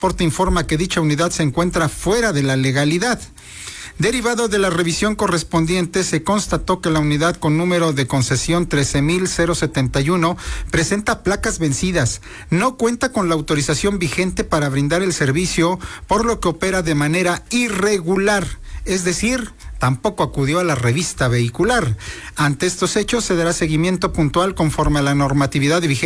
Transporte informa que dicha unidad se encuentra fuera de la legalidad. Derivado de la revisión correspondiente, se constató que la unidad con número de concesión 13,071 presenta placas vencidas, no cuenta con la autorización vigente para brindar el servicio, por lo que opera de manera irregular, es decir, tampoco acudió a la revista vehicular. Ante estos hechos se dará seguimiento puntual conforme a la normatividad vigente.